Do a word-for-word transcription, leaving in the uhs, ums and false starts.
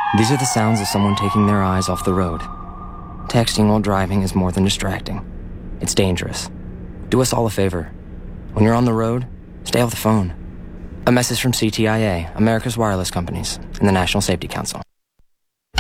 These are the sounds of someone taking their eyes off the road. Texting while driving is more than distracting. It's dangerous. Do us all a favor. When you're on the road, stay off the phone. A message from C T I A, America's Wireless Companies, and the National Safety Council.